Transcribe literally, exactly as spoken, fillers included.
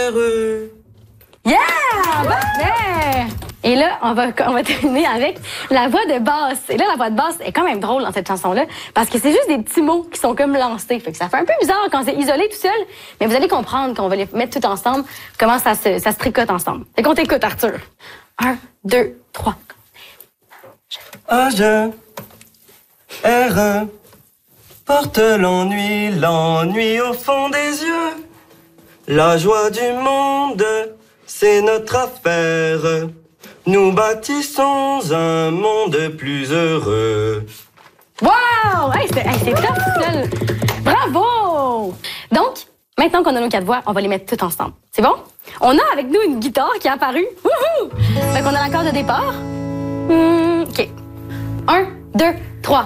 R. Yeah! Parfait! Et là, on va, on va terminer avec la voix de basse. Et là, la voix de basse est quand même drôle dans cette chanson-là, parce que c'est juste des petits mots qui sont comme lancés. Fait que ça fait un peu bizarre quand c'est isolé tout seul, mais vous allez comprendre qu'on va les mettre tout ensemble, comment ça se, ça se tricote ensemble. Fait qu'on t'écoute, Arthur. Un, deux, trois. A, G, R, porte l'ennui, l'ennui au fond des yeux. La joie du monde, c'est notre affaire. Nous bâtissons un monde plus heureux. Wow! Hey, c'est hey, top, seul. Bravo! Donc, maintenant qu'on a nos quatre voix, on va les mettre toutes ensemble. C'est bon? On a avec nous une guitare qui est apparue. Wouhou! Fait qu'on a l'accord de départ. Hum, OK. Un, deux,